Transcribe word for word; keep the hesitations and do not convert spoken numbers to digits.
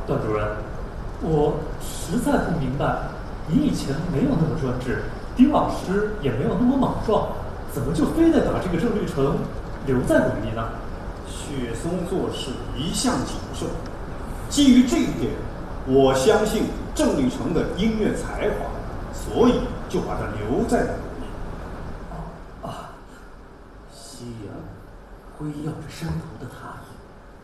段主任，我实在不明白，你以前没有那么专制，丁老师也没有那么莽撞，怎么就非得把这个郑律成留在鲁艺呢？ 雪松做事一向谨慎，基于这一点，我相信郑律成的音乐才华，所以就把他留在了鲁艺。 啊，夕阳辉耀着山头的塔。